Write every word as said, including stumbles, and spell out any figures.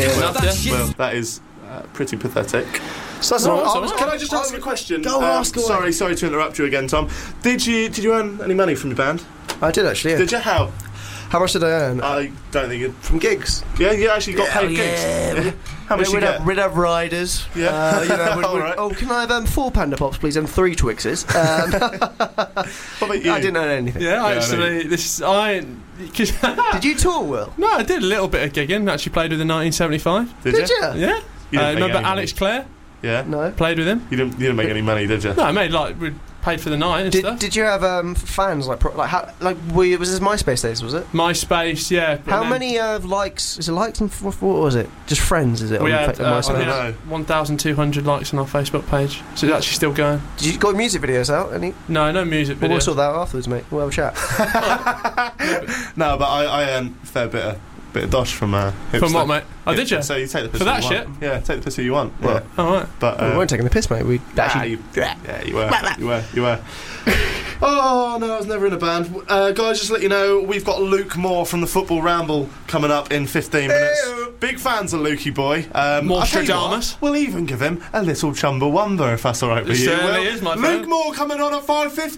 Yeah. Well, That shit. well, that is uh, pretty pathetic. So that's No, all right. that's I all was- right. Can I just ask a question? Go Um, ask away. Sorry, sorry to interrupt you again, Tom. Did you did you earn any money from your band? I did actually. Yeah. Did you? How? How much did I earn? I don't think it. From gigs. Yeah, you actually got Yeah, paid yeah. gigs. Yeah. How much Yeah, you we'd, get? have, we'd have riders. Yeah. Uh, you know, we'd, All we'd- right. Oh, can I have um, four Panda Pops, please, and three Twixes? Um, What about you? I didn't earn anything. Yeah, I actually, this I. Cause Did you tour, Will? No, I did a little bit of gigging. Actually, played with in nineteen seventy-five. Did, Did you? you? Yeah. You Uh, didn't make remember any Alex Clare? money. Yeah. No. Played with him. You didn't. You didn't make any money, did you? No, I made like we paid for the night and Did, stuff. did you have um, fans like pro- like how like were you, was this MySpace days? Was it? MySpace, yeah. but How then many uh, likes? Is it likes and f- what was it? Just friends? Is it? We on had, fa- uh, MySpace? we don't had know. one thousand two hundred likes on our Facebook page, so it's actually still going. Did you got music videos out? Any? No, no music Well, we'll videos. sort that out afterwards, mate. We'll have a chat. No, but I, I earned a fair bit of bit of dosh from uh, From Hipster. what, mate? Oh, did you? So you take the piss For who that you shit? want. Yeah, take the piss who you want. Well, yeah. All right. But we uh, weren't taking the piss, mate. We ah, actually. you, yeah, you were. You were. You were. Oh no, I was never in a band. Uh, guys, just to let you know, we've got Luke Moore from the Football Ramble coming up in fifteen minutes. Ew. Big fans of Lukey boy. Um, More I'll tell you Stradamus. what, We'll even give him a little Chumbawamba if that's all right with It you. certainly Will. is, my Luke friend. Moore coming on at five fifty.